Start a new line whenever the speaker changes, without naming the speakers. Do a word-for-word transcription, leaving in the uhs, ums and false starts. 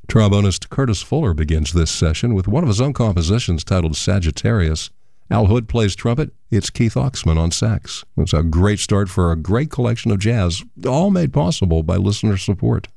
Trombonist Curtis Fuller begins this session with one of his own compositions titled Sagittarius. Al Hood plays trumpet. It's Keith Oxman on sax. It's a great start for a great collection of jazz, all made possible by listener support.